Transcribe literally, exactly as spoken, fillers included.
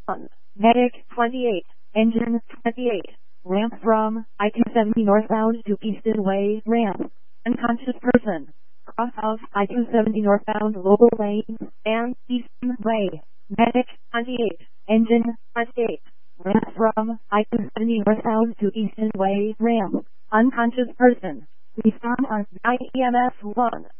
one. Medic twenty-eight. Engine twenty-eight. Ramp from I two seventy northbound to Easton Way. Ramp. Unconscious person. Cross of I two seventy northbound local lane and Easton Way. Medic twenty-eight. Engine twenty-eight. Ramp from I two seventy northbound to Easton Way. Ramp. Unconscious person. Respond on nine E M S one.